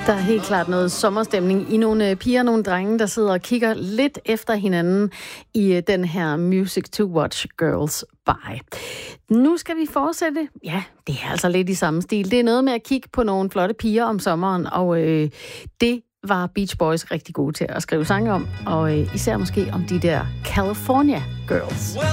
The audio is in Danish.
Der er helt klart noget sommerstemning i nogle piger og nogle drenge, der sidder og kigger lidt efter hinanden i den her Music to Watch Girls By. Nu skal vi fortsætte. Ja, det er altså lidt i samme stil. Det er noget med at kigge på nogle flotte piger om sommeren, og det var Beach Boys rigtig gode til at skrive sange om, og især måske om de der California Girls.